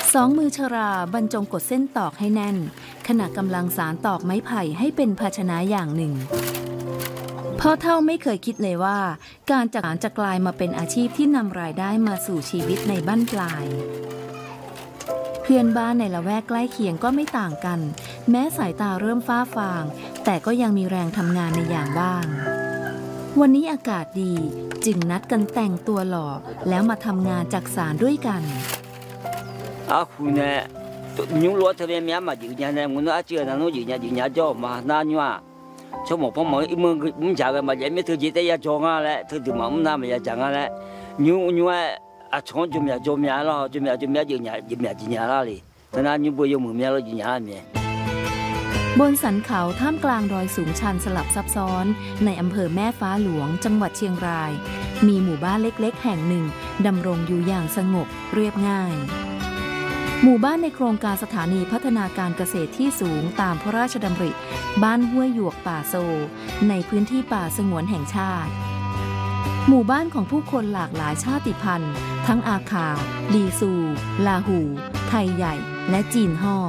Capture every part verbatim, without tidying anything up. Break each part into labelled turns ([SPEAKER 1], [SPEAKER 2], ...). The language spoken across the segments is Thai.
[SPEAKER 1] สองมือชราบรรจงกดเส้นตอกให้แน่นขณะกำลังสานตอกไม้ไผ่ให้เป็นภาชนะอย่างหนึ่งพ่อเฒ่าไม่เคยคิดเลยว่าการจักสานจะกลายมาเป็นอาชีพที่นำรายได้มาสู่ชีวิตในบั้นปลายเพื่อนบ้านในละแวกใกล้เคียงก็ไม่ต่างกันแม้สายตาเริ่มฟ้าฟางแต่ก็ยังมีแรงทำงานในอย่างบ้างวันนี้อากาศดีจึงนัดกันแต่งตัวหล่อแล้วมาทำงานจักสานด้วยกัน
[SPEAKER 2] 阿姑呢，牛罗特别面嘛，就年呢，我那阿姐那侬就年就年叫嘛，那女啊，就冇帮忙，一门个唔家个嘛，也没头几代也叫俺嘞，头头嘛，我那么也讲俺嘞，牛牛啊，阿厂就面叫面了，就面就面就年就面就年了哩，但那牛不有门面了就年了面。
[SPEAKER 1] บนสันเขาท่ามกลางดอยสูงชันสลับซับซ้อนในอำเภอแม่ฟ้าหลวงจังหวัดเชียงรายมีหมู่บ้านเล็กๆแห่งหนึ่งดำรงอยู่อย่างสงบเรียบง่ายหมู่บ้านในโครงการสถานีพัฒนาการเกษตรที่สูงตามพระราชดำริบ้านห้วยหยวกป่าโซในพื้นที่ป่าสงวนแห่งชาติหมู่บ้านของผู้คนหลากหลายชาติพันธุ์ทั้งอาคาลีซูลาหู ไทยใหญ่และจีนฮ่อ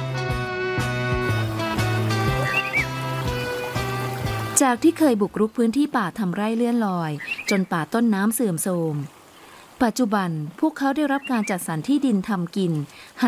[SPEAKER 1] จากที่เคยบุกรุกพื้นที่ป่าทำไร่เลื่อนลอยจนป่าต้นน้ำเสื่อมโทรมปัจจุบันพวกเขาได้รับการจัดสรรที่ดินทำกิน